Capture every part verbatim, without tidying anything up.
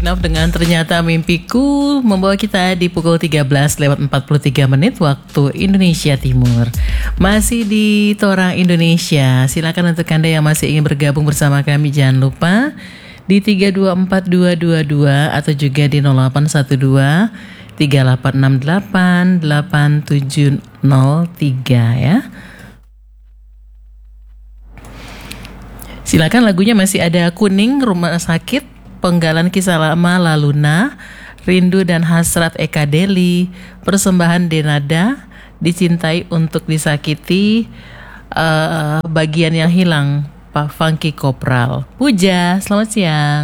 Enough dengan ternyata mimpiku membawa kita di pukul tiga belas lewat empat puluh tiga menit waktu Indonesia Timur. Masih di Torang Indonesia. Silakan untuk Anda yang masih ingin bergabung bersama kami, jangan lupa di tiga dua empat dua dua dua atau juga di nol delapan satu dua tiga delapan enam delapan delapan tujuh nol tiga ya. Silakan, lagunya masih ada Kuning, Rumah Sakit, Penggalan Kisah Lama, Laluna, Rindu dan Hasrat Eka Deli, Persembahan Denada, Dicintai Untuk Disakiti, uh, Bagian Yang Hilang, Pak Funky Kopral. Puja, selamat siang.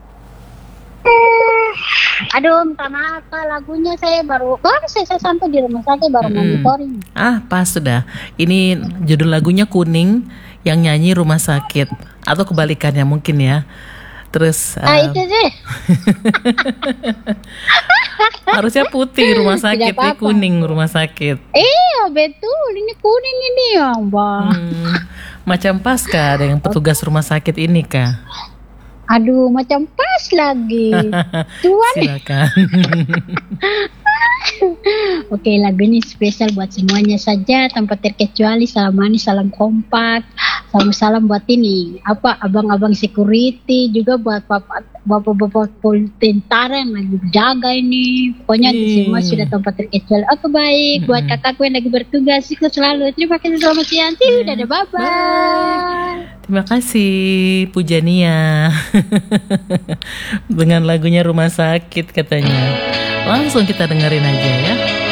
Aduh, minta maaf, lagunya saya baru baru saya, saya sampai di rumah sakit baru Mm-mm. monitoring. Ah, pas sudah. Ini judul lagunya Kuning, yang nyanyi Rumah Sakit atau kebalikannya mungkin ya. Terus Ah, uh, itu sih. harusnya putih rumah sakit, Tidak ini apa-apa. kuning rumah sakit. Iya, betul. Ini kuning ini ya, Bang. Hmm, macam pas kah dengan petugas rumah sakit ini kah? Aduh, macam pas lagi. Tuan. Silakan. Oke, lagu ini spesial buat semuanya saja tanpa terkecuali. Salam manis, salam kompak. Salam-salam buat ini apa abang-abang security, juga buat bapak- bapak-bapak pol- tentara yang lagi jaga ini. Pokoknya Ih. semua sudah tanpa terkecuali. Oke, baik. Buat Mm-mm. kakakku yang lagi bertugas, ikut selalu. Terima kasih, selamat siang. Mm. Dadah, bye-bye. Terima kasih Pujania. Dengan lagunya Rumah Sakit katanya. Langsung kita dengerin aja ya.